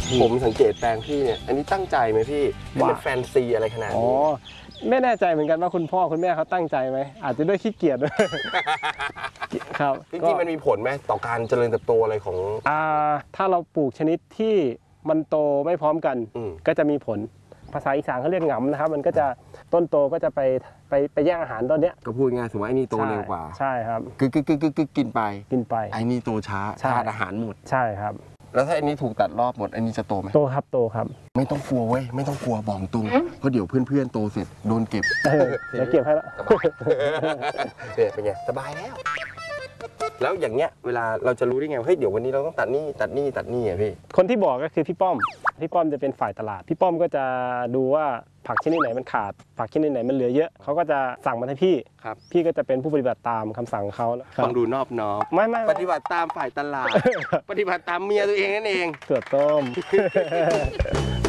ผมสังเกตแปลงพี่เนี่ยอันนี้ตั้งใจไหมพี่ให้มันแฟนซีอะไรขนาดนี้ไม่แน่ใจเหมือนกันว่าคุณพ่อคุณแม่เขาตั้งใจไหมอาจจะด้วยขี้เกียจครับจริงๆมันมีผลไหมต่อการเจริญเติบโตอะไรของถ้าเราปลูกชนิดที่มันโตไม่พร้อมกันก็จะมีผลภาษาอีสานเขาเรียกหงำนะครับมันก็จะต้นโตก็จะไปแย่งอาหารต้นเนี้ยก็พูดง่ายสมมติไอ้นี่โตเร็วกว่าใช่ครับกินไปไอ้นี่โตช้าธาตุอาหารหมดใช่ครับแล้วถ้าอันนี้ถูกตัดรอบหมดอันนี้จะโตไหมโตครับไม่ต้องกลัวเว้ยไม่ต้องกลัวบอกตรงเพราะเดี๋ยวเพื่อนๆโตเสร็จโดนเก็บเดี๋ยวเก็บให้แล้วเนี่ยเป็นไงสบายแล้วอย่างเงี้ยเวลาเราจะรู้ได้ไงเฮ้ยเดี๋ยววันนี้เราต้องตัดนี่อ่ะพี่คนที่บอกก็คือพี่ป้อมจะเป็นฝ่ายตลาดพี่ป้อมก็จะดูว่าผักชนิดไหนมันขาดผักชนิดไหนมันเหลือเยอะเขาก็จะสั่งมาให้พี่ครับพี่ก็จะเป็นผู้ปฏิบัติตามคำสั่งเขาฟังดูนอบน้อมไม่ปฏิบัติตามฝ่ายตลาดปฏิบัติตามเมียตัวเองนั่นเองเสือต้ม